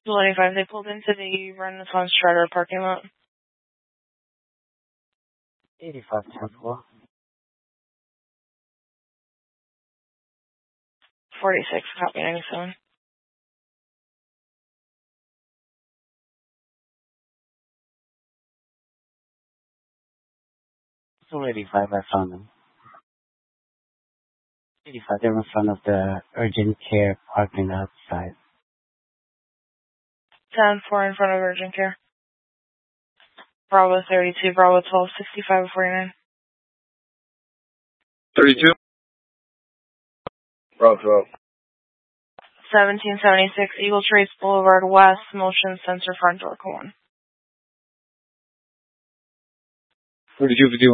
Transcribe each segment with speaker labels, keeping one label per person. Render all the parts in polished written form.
Speaker 1: July 85, they pulled into the Renaissance Shredder parking lot.
Speaker 2: 85 Temple.
Speaker 1: 46, copy 97.
Speaker 2: So 85, I found them. 85, they're in front of the urgent care parking outside.
Speaker 1: 10-4 in front of urgent care. Bravo 32, Bravo 12, 65 49.
Speaker 3: 32. Bravo 12.
Speaker 1: 1776 Eagle Trace Boulevard West, motion sensor front door, come on.
Speaker 3: 32 51.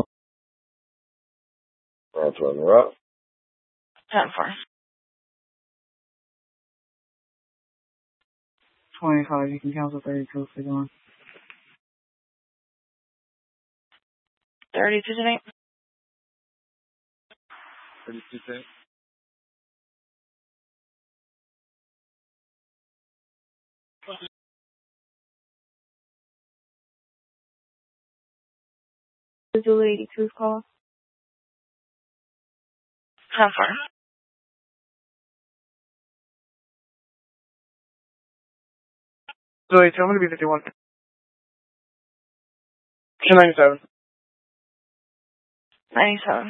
Speaker 3: Bravo 12, we're up.
Speaker 1: 10-4.
Speaker 4: 25, you can cancel 32 if you want.
Speaker 1: 32 tonight.
Speaker 3: 32 tonight.
Speaker 4: Julie 82's call.
Speaker 1: 10-4.
Speaker 4: Julie 2, I'm going to be 51.
Speaker 1: 97. 97.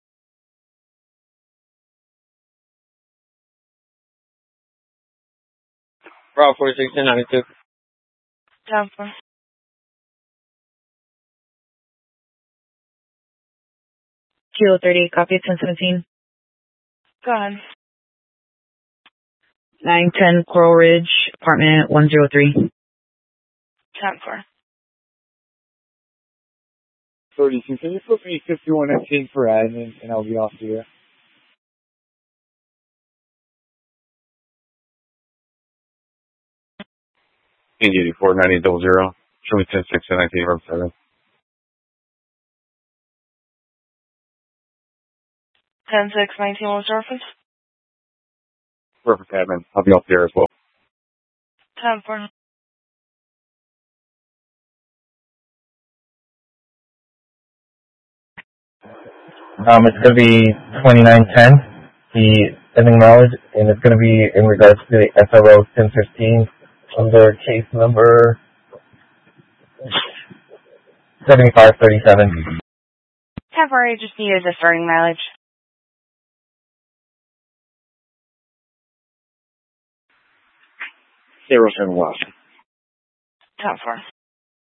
Speaker 3: Bravo 46 and 92.
Speaker 1: 10-4.
Speaker 4: Kilo 38, copy 1017.
Speaker 1: Go ahead.
Speaker 4: 910 Coral Ridge, apartment 103.
Speaker 1: 10-4.
Speaker 3: 32. Can you put me 51 18 for admin and I'll be off to you? Indy 84 9000. Show me 10 6 and 19 room 7.
Speaker 1: 10-6, 19 was reference.
Speaker 3: Perfect admin. I'll be off there as well.
Speaker 1: 10-4.
Speaker 5: It's going to be 2910, the ending knowledge, and it's going to be in regards to the SRO 1015 under case number 7537.
Speaker 6: Temporary, just needed the starting mileage.
Speaker 3: Zero 7 West.
Speaker 1: 10-4.